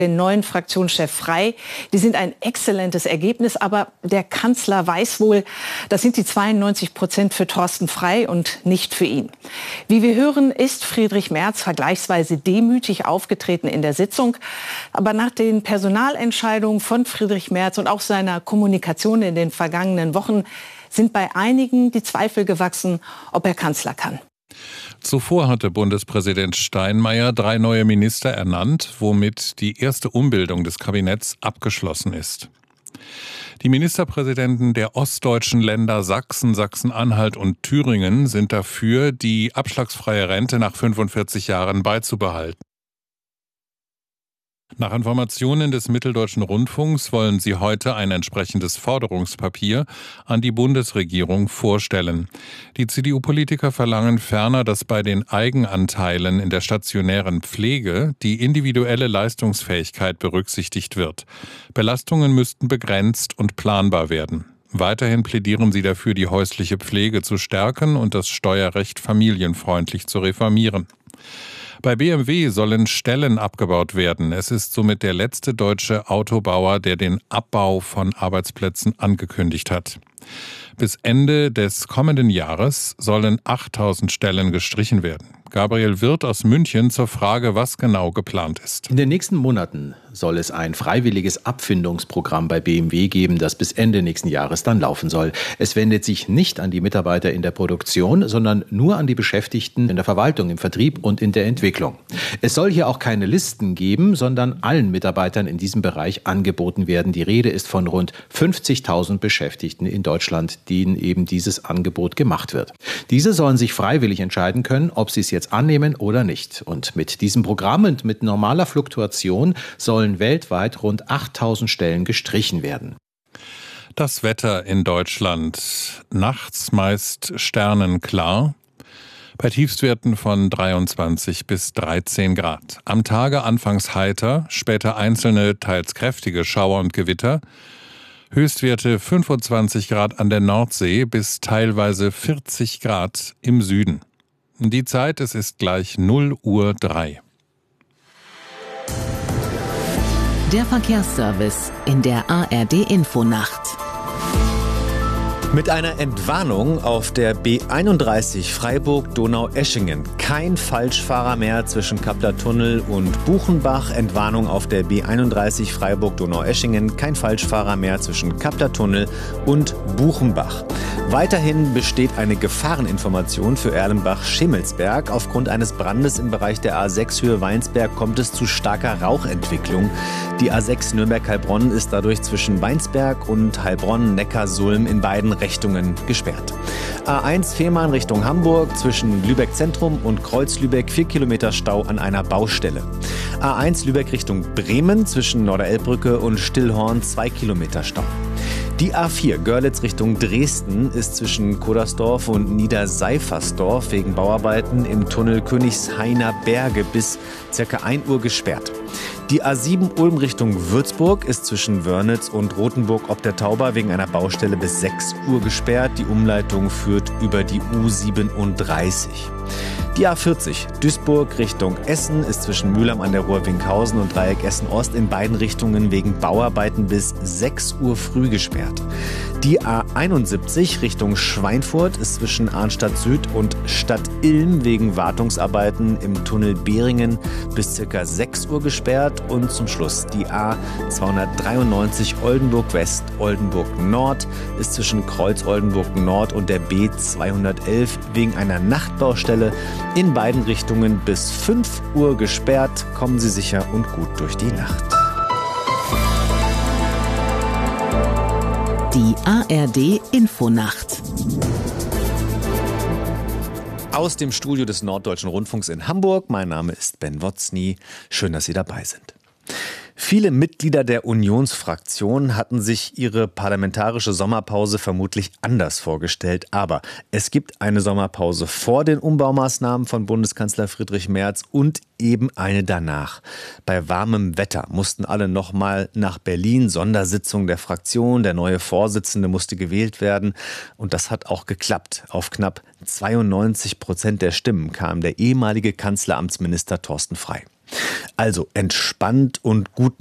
den neuen Fraktionschef Frey. Die sind ein exzellentes Ergebnis, aber der Kanzler weiß wohl, das sind die 92% für Thorsten Frey und nicht für ihn. Wie wir hören, ist Friedrich Merz vergleichsweise demütig aufgetreten in der Sitzung. Aber nach den Personalentscheidungen von Friedrich Merz und auch seiner Kommunikation in den vergangenen Wochen sind bei einigen die Zweifel gewachsen, ob er Kanzler kann. Zuvor hatte Bundespräsident Steinmeier 3 neue Minister ernannt, womit die erste Umbildung des Kabinetts abgeschlossen ist. Die Ministerpräsidenten der ostdeutschen Länder Sachsen, Sachsen-Anhalt und Thüringen sind dafür, die abschlagsfreie Rente nach 45 Jahren beizubehalten. Nach Informationen des Mitteldeutschen Rundfunks wollen sie heute ein entsprechendes Forderungspapier an die Bundesregierung vorstellen. Die CDU-Politiker verlangen ferner, dass bei den Eigenanteilen in der stationären Pflege die individuelle Leistungsfähigkeit berücksichtigt wird. Belastungen müssten begrenzt und planbar werden. Weiterhin plädieren sie dafür, die häusliche Pflege zu stärken und das Steuerrecht familienfreundlich zu reformieren. Bei BMW sollen Stellen abgebaut werden. Es ist somit der letzte deutsche Autobauer, der den Abbau von Arbeitsplätzen angekündigt hat. Bis Ende des kommenden Jahres sollen 8.000 Stellen gestrichen werden. Gabriel Wirth aus München zur Frage, was genau geplant ist. In den nächsten Monaten soll es ein freiwilliges Abfindungsprogramm bei BMW geben, das bis Ende nächsten Jahres dann laufen soll. Es wendet sich nicht an die Mitarbeiter in der Produktion, sondern nur an die Beschäftigten in der Verwaltung, im Vertrieb und in der Entwicklung. Es soll hier auch keine Listen geben, sondern allen Mitarbeitern in diesem Bereich angeboten werden. Die Rede ist von rund 50.000 Beschäftigten in Deutschland, denen eben dieses Angebot gemacht wird. Diese sollen sich freiwillig entscheiden können, ob sie es jetzt annehmen oder nicht. Und mit diesem Programm und mit normaler Fluktuation sollen weltweit rund 8.000 Stellen gestrichen werden. Das Wetter in Deutschland. Nachts meist sternenklar. Bei Tiefstwerten von 23 bis 13 Grad. Am Tage anfangs heiter, später einzelne, teils kräftige Schauer und Gewitter. Höchstwerte 25 Grad an der Nordsee bis teilweise 40 Grad im Süden. Die Zeit, es ist gleich 0:03 Uhr. Der Verkehrsservice in der ARD-Infonacht. Mit einer Entwarnung auf der B31 Freiburg-Donau-Eschingen. Kein Falschfahrer mehr zwischen Kappler-Tunnel und Buchenbach. Entwarnung auf der B31 Freiburg-Donau-Eschingen. Kein Falschfahrer mehr zwischen Kappler-Tunnel und Buchenbach. Weiterhin besteht eine Gefahreninformation für Erlenbach-Schemelsberg. Aufgrund eines Brandes im Bereich der A6 Höhe Weinsberg kommt es zu starker Rauchentwicklung. Die A6 Nürnberg-Heilbronn ist dadurch zwischen Weinsberg und Heilbronn-Neckarsulm in beiden Richtungen gesperrt. A1 Fehmarn Richtung Hamburg zwischen Lübeck Zentrum und Kreuz-Lübeck 4 Kilometer Stau an einer Baustelle. A1 Lübeck Richtung Bremen zwischen Norderelbbrücke und Stillhorn 2 Kilometer Stau. Die A4 Görlitz Richtung Dresden ist zwischen Kodersdorf und Niederseifersdorf wegen Bauarbeiten im Tunnel Königshainer Berge bis ca. 1 Uhr gesperrt. Die A7 Ulm Richtung Würzburg ist zwischen Wörnitz und Rothenburg ob der Tauber wegen einer Baustelle bis 6 Uhr gesperrt. Die Umleitung führt über die U37. Die A40 Duisburg Richtung Essen ist zwischen Mülheim an der Ruhr Winkhausen und Dreieck Essen-Ost in beiden Richtungen wegen Bauarbeiten bis 6 Uhr früh gesperrt. Die A71 Richtung Schweinfurt ist zwischen Arnstadt Süd und Stadt Ilm wegen Wartungsarbeiten im Tunnel Behringen bis ca. 6 Uhr gesperrt. Und zum Schluss die A293 Oldenburg West, Oldenburg Nord ist zwischen Kreuz Oldenburg Nord und der B211 wegen einer Nachtbaustelle in beiden Richtungen bis 5 Uhr gesperrt. Kommen Sie sicher und gut durch die Nacht. Die ARD-Infonacht. Aus dem Studio des Norddeutschen Rundfunks in Hamburg. Mein Name ist Ben Wotzny. Schön, dass Sie dabei sind. Viele Mitglieder der Unionsfraktion hatten sich ihre parlamentarische Sommerpause vermutlich anders vorgestellt. Aber es gibt eine Sommerpause vor den Umbaumaßnahmen von Bundeskanzler Friedrich Merz und eben eine danach. Bei warmem Wetter mussten alle nochmal nach Berlin. Sondersitzung der Fraktion. Der neue Vorsitzende musste gewählt werden. Und das hat auch geklappt. Auf knapp 92% der Stimmen kam der ehemalige Kanzleramtsminister Thorsten Frey. Also entspannt und gut